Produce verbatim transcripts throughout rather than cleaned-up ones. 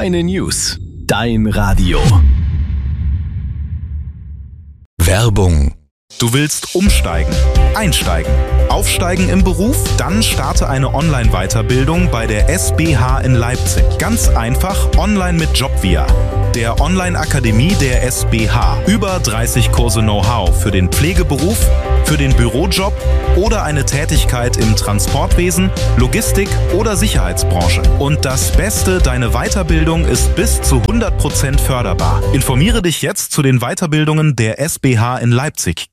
Deine News. Dein Radio. Werbung. Du willst umsteigen, einsteigen, aufsteigen im Beruf? Dann starte eine Online-Weiterbildung bei der S B H in Leipzig. Ganz einfach online mit Jobvia, der Online-Akademie der S B H. Über dreißig Kurse Know-how für den Pflegeberuf, für den Bürojob oder eine Tätigkeit im Transportwesen, Logistik oder Sicherheitsbranche. Und das Beste, deine Weiterbildung ist bis zu hundert Prozent förderbar. Informiere dich jetzt zu den Weiterbildungen der S B H in Leipzig.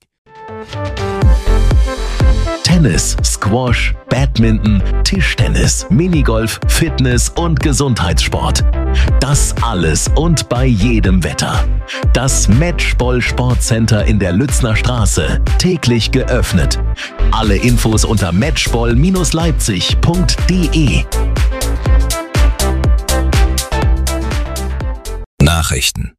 Tennis, Squash, Badminton, Tischtennis, Minigolf, Fitness und Gesundheitssport. Das alles und bei jedem Wetter. Das Matchball Sportcenter in der Lützner Straße. Täglich geöffnet. Alle Infos unter matchball Leipzig punkt de. Nachrichten.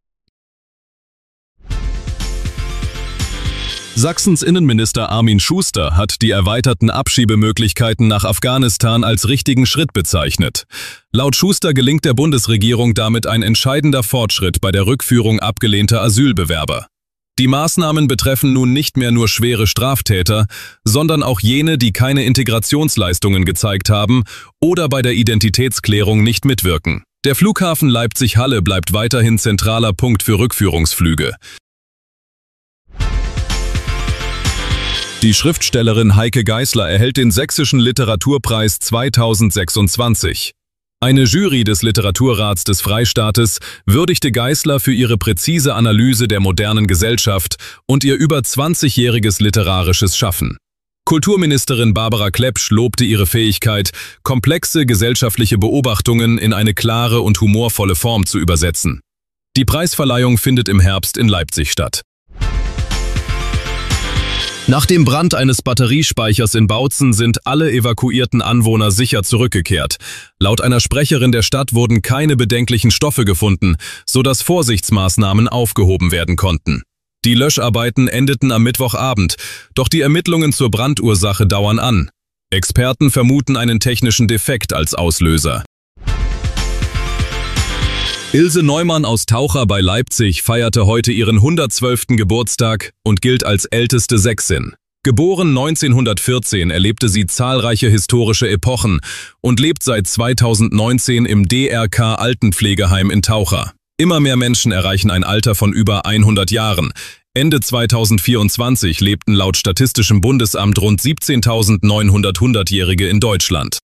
Sachsens Innenminister Armin Schuster hat die erweiterten Abschiebemöglichkeiten nach Afghanistan als richtigen Schritt bezeichnet. Laut Schuster gelingt der Bundesregierung damit ein entscheidender Fortschritt bei der Rückführung abgelehnter Asylbewerber. Die Maßnahmen betreffen nun nicht mehr nur schwere Straftäter, sondern auch jene, die keine Integrationsleistungen gezeigt haben oder bei der Identitätsklärung nicht mitwirken. Der Flughafen Leipzig-Halle bleibt weiterhin zentraler Punkt für Rückführungsflüge. Die Schriftstellerin Heike Geisler erhält den Sächsischen Literaturpreis zweitausendsechsundzwanzig. Eine Jury des Literaturrats des Freistaates würdigte Geisler für ihre präzise Analyse der modernen Gesellschaft und ihr über zwanzigjähriges literarisches Schaffen. Kulturministerin Barbara Klepsch lobte ihre Fähigkeit, komplexe gesellschaftliche Beobachtungen in eine klare und humorvolle Form zu übersetzen. Die Preisverleihung findet im Herbst in Leipzig statt. Nach dem Brand eines Batteriespeichers in Bautzen sind alle evakuierten Anwohner sicher zurückgekehrt. Laut einer Sprecherin der Stadt wurden keine bedenklichen Stoffe gefunden, sodass Vorsichtsmaßnahmen aufgehoben werden konnten. Die Löscharbeiten endeten am Mittwochabend, doch die Ermittlungen zur Brandursache dauern an. Experten vermuten einen technischen Defekt als Auslöser. Ilse Neumann aus Taucher bei Leipzig feierte heute ihren hundertzwölften Geburtstag und gilt als älteste Sächsin. Geboren neunzehnhundertvierzehn erlebte sie zahlreiche historische Epochen und lebt seit zweitausendneunzehn im D R K Altenpflegeheim in Taucher. Immer mehr Menschen erreichen ein Alter von über hundert Jahren. Ende zweitausendvierundzwanzig lebten laut Statistischem Bundesamt rund siebzehntausendneunhundert Hundertjährige in Deutschland.